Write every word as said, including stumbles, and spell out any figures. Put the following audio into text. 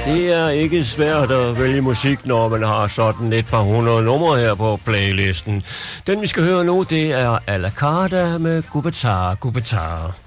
Det er ikke svært at vælge musik, når man har sådan et par hundrede numre her på playlisten. Den vi skal høre nu, det er A La Carta med Gubetar, Gubetar.